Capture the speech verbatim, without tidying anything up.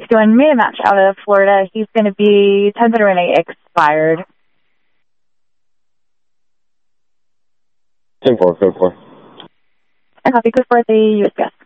sixty-one main match out of Florida. He's going to be ten setter winning expired. ten four, code four. I copy, code four at the U S P S.